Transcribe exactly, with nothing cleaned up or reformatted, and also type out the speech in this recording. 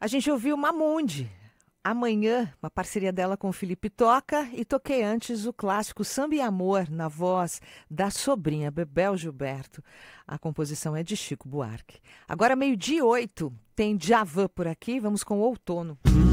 A gente ouviu Mamundi. Amanhã, uma parceria dela com o Felipe Toca, e toquei antes o clássico Samba e Amor, na voz da sobrinha Bebel Gilberto. A composição é de Chico Buarque. Agora, meio-dia e oito, tem Djavan por aqui, vamos com o outono.